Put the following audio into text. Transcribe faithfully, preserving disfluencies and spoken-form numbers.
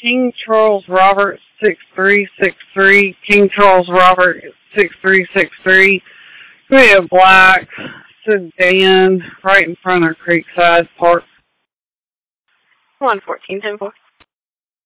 King Charles Robert six three six three. King Charles Robert six three six three. We have black sedan right in front of Creekside Park. one fourteen ten four.